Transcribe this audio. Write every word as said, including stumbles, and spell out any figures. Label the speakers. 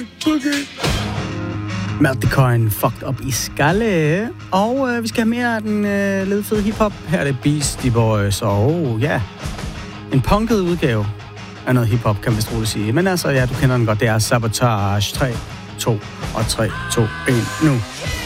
Speaker 1: Okay. Meltecoin fucked up i skalle. Og øh, vi skal have mere af den øh, ledfede hiphop. Her er det Beastie Boys. Og ja, yeah. en punket udgave af noget hiphop, kan man vist roligt sige. Men altså, ja, du kender den godt. Det er Sabotage. tre, to og tre, to, et, nu.